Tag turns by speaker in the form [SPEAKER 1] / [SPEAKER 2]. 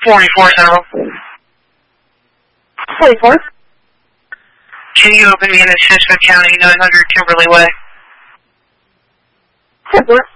[SPEAKER 1] 44 Central.
[SPEAKER 2] 44.
[SPEAKER 1] Can you open me in Smith County, 900 Kimberly Way?
[SPEAKER 2] 10-4.